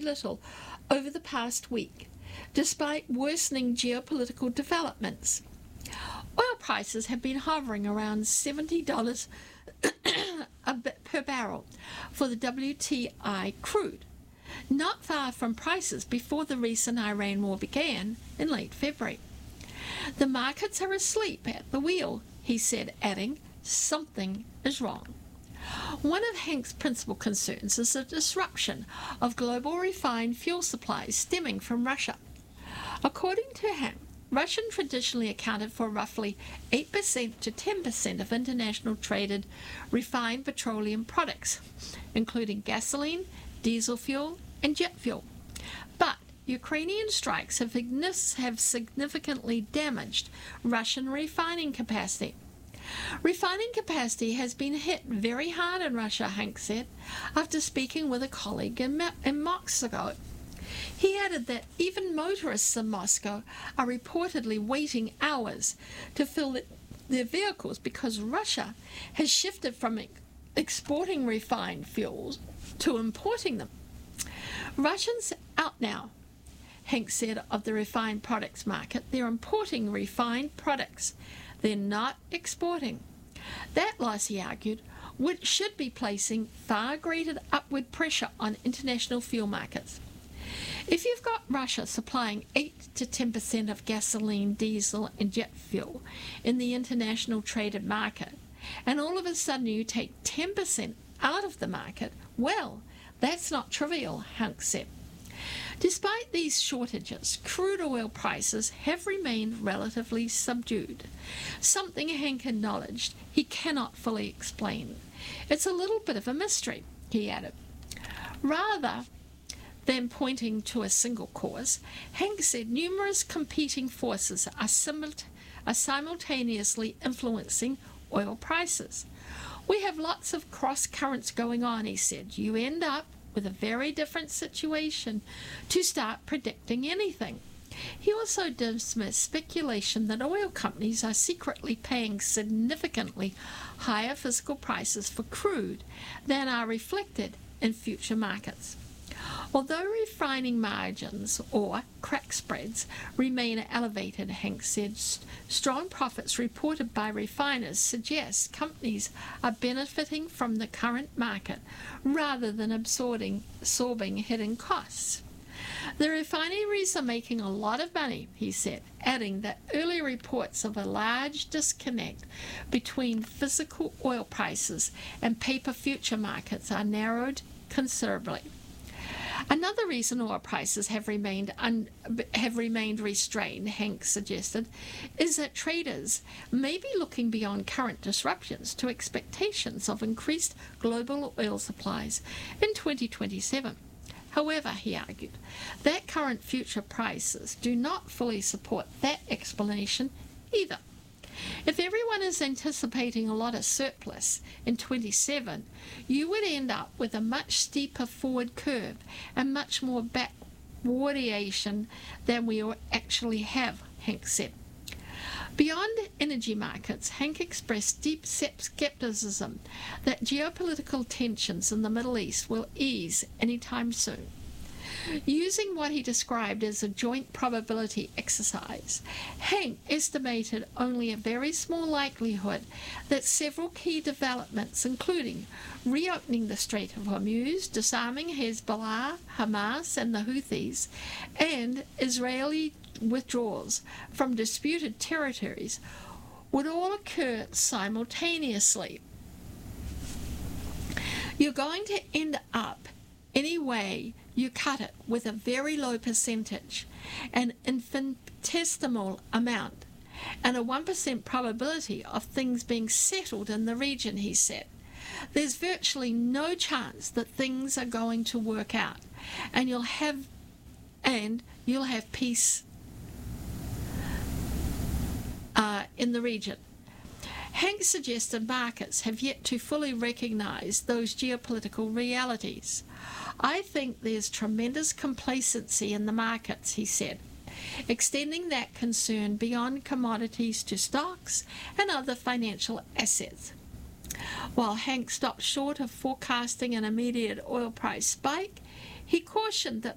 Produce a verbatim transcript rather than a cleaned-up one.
little over the past week, despite worsening geopolitical developments. Oil prices have been hovering around seventy dollars a bit per barrel for the W T I crude, not far from prices before the recent Iran war began in late February. The markets are asleep at the wheel, he said, adding, something is wrong. One of Hank's principal concerns is the disruption of global refined fuel supplies stemming from Russia. According to Hank, Russia traditionally accounted for roughly eight percent to ten percent of international traded refined petroleum products, including gasoline, diesel fuel, and jet fuel. But Ukrainian strikes have, have significantly damaged Russian refining capacity. Refining capacity has been hit very hard in Russia, Hank said, after speaking with a colleague in, in Moscow. He added that even motorists in Moscow are reportedly waiting hours to fill the, their vehicles because Russia has shifted from ex- exporting refined fuels to importing them. Russians out now, Hank said, of the refined products market. They're importing refined products. They're not exporting. That loss, he argued, would, should be placing far greater upward pressure on international fuel markets. If you've got Russia supplying eight to ten percent of gasoline, diesel, and jet fuel in the international traded market, and all of a sudden you take ten percent out of the market, well, that's not trivial, Hank said. Despite these shortages, crude oil prices have remained relatively subdued, something Hank acknowledged he cannot fully explain. It's a little bit of a mystery, he added. Rather than pointing to a single cause, Hank said numerous competing forces are, simult- are simultaneously influencing oil prices. We have lots of cross currents going on, he said. You end up with a very different situation to start predicting anything. He also dismissed speculation that oil companies are secretly paying significantly higher physical prices for crude than are reflected in future markets. Although refining margins, or crack spreads, remain elevated, Hank said, strong profits reported by refiners suggest companies are benefiting from the current market rather than absorbing, absorbing hidden costs. The refineries are making a lot of money, he said, adding that early reports of a large disconnect between physical oil prices and paper future markets are narrowed considerably. Another reason oil prices have remained un, have remained restrained, Hank suggested, is that traders may be looking beyond current disruptions to expectations of increased global oil supplies in twenty twenty-seven. However, he argued, that current future prices do not fully support that explanation either. If everyone is anticipating a lot of surplus in twenty-seven, you would end up with a much steeper forward curve and much more backwardation than we actually have, Hank said. Beyond energy markets, Hank expressed deep skepticism that geopolitical tensions in the Middle East will ease anytime soon. Using what he described as a joint probability exercise, Hank estimated only a very small likelihood that several key developments, including reopening the Strait of Hormuz, disarming Hezbollah, Hamas, and the Houthis, and Israeli withdrawals from disputed territories, would all occur simultaneously. You're going to end up, anyway you cut it, with a very low percentage, an infinitesimal amount, and a one percent probability of things being settled in the region, he said. There's virtually no chance that things are going to work out, and you'll have and you'll have peace uh, in the region. Hank suggested markets have yet to fully recognize those geopolitical realities. I think there's tremendous complacency in the markets, he said, extending that concern beyond commodities to stocks and other financial assets. While Hank stopped short of forecasting an immediate oil price spike, he cautioned that